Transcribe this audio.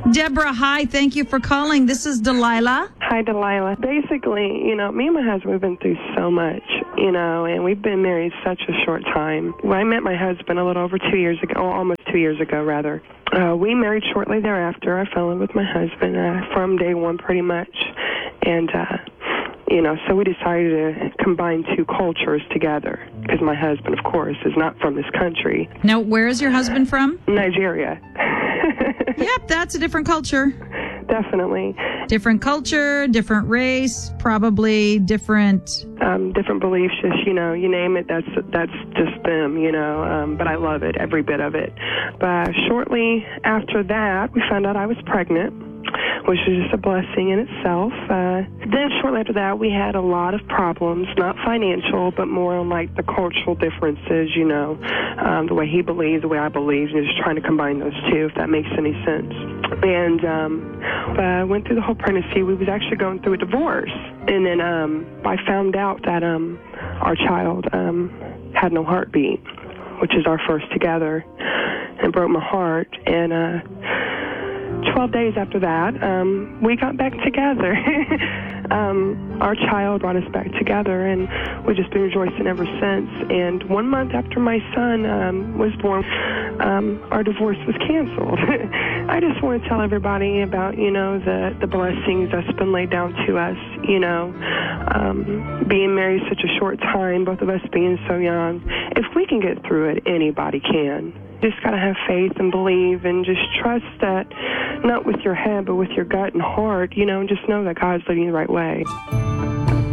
Deborah, hi. Thank you for calling. This is Delilah. Hi, Delilah. Basically, me and my husband, we've been through so much, and we've been married such a short time. When I met my husband a little over 2 years ago, almost 2 years ago, rather, we married shortly thereafter. I fell in love with my husband from day one, pretty much. And, so we decided to combine two cultures together because my husband, of course, is not from this country. Now, where is your husband from? Nigeria. Yep, that's a different culture. Definitely. Different culture, different race, probably different... different beliefs, just, you name it, that's just them, but I love it, every bit of it. But shortly after that, we found out I was pregnant, which was just a blessing in itself. Then shortly after that, we had a lot of problems, not financial, but more on like the cultural differences, the way he believes, the way I believe, and just trying to combine those two, if that makes any sense. And went through the whole pregnancy. We was actually going through a divorce. And then I found out that our child had no heartbeat, which is our first together, and broke my heart. And 12 days after that, we got back together. Our child brought us back together, and we've just been rejoicing ever since. And 1 month after my son was born, our divorce was canceled. I just want to tell everybody about, the blessings that's been laid down to us, being married such a short time, both of us being so young. If we can get through it, anybody can. Just got to have faith and believe and just trust that, not with your head, but with your gut and heart, and just know that God's leading you the right way.